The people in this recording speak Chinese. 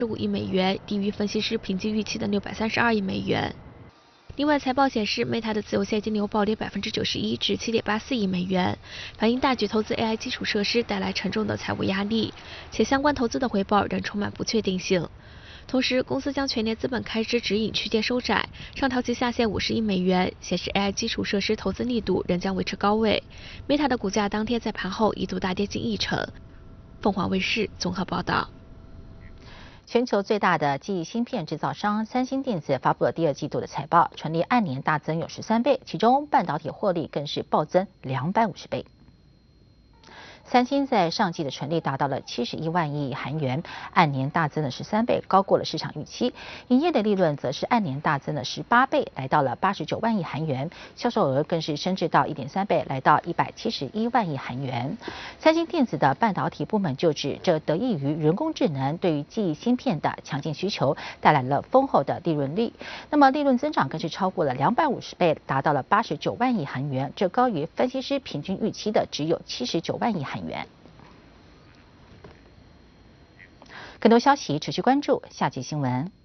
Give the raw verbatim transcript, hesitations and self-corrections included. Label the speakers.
Speaker 1: 十五亿美元，低于分析师平均预期的六百三十二亿美元。另外，财报显示 ，Meta 的自由现金流暴跌百分之九十一，至七点八四亿美元，反映大举投资 A I 基础设施带来沉重的财务压力，且相关投资的回报仍充满不确定性。同时，公司将全年资本开支指引区间收窄，上调其下限五十亿美元，显示 A I 基础设施投资力度仍将维持高位。Meta 的股价当天在盘后一度大跌近一成。凤凰卫视综合报道。
Speaker 2: 全球最大的记忆芯片制造商三星电子发布了第二季度的财报，纯利按年大增有十三倍，其中半导体获利更是暴增两百五十倍。三星在上季的纯利达到了七十一万亿韩元，按年大增了十三倍，高过了市场预期。营业的利润则是按年大增了十八倍，来到了八十九万亿韩元，销售额更是升至到一点三倍，来到一百七十一万亿韩元。三星电子的半导体部门就指，这得益于人工智能对于记忆芯片的强劲需求，带来了丰厚的利润率。那么利润增长更是超过了两百五十倍，达到了八十九万亿韩元，这高于分析师平均预期的只有七十九万亿韩元。元。更多消息持续关注下集新闻。